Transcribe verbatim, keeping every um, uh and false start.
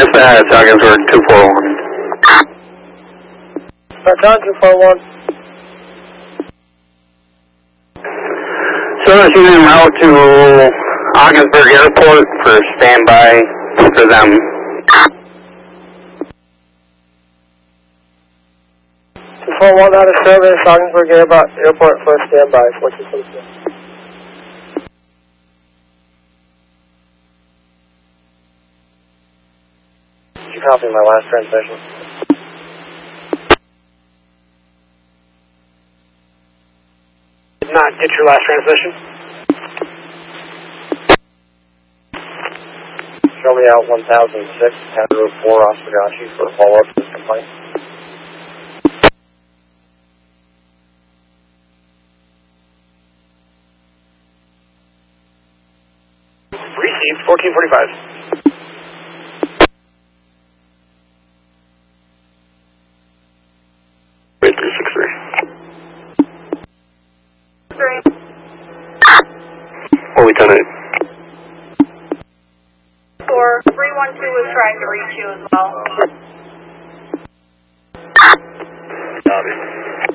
Dispatch, Ogdensburg two four one. Uh, John two four one. Service unit en route to Ogdensburg Airport for standby for them. two four one out of service, Ogdensburg Airport, airport for standby, four two six two. Did you copy my last transmission? Did not get your last transmission. Show me out one thousand six, County Road four, Oswegatchie for a follow-up to this complaint. Received, fourteen forty-five. Wait, three six three. Three. Oh, Lieutenant. Four. three one two was trying to reach you as well. Copy.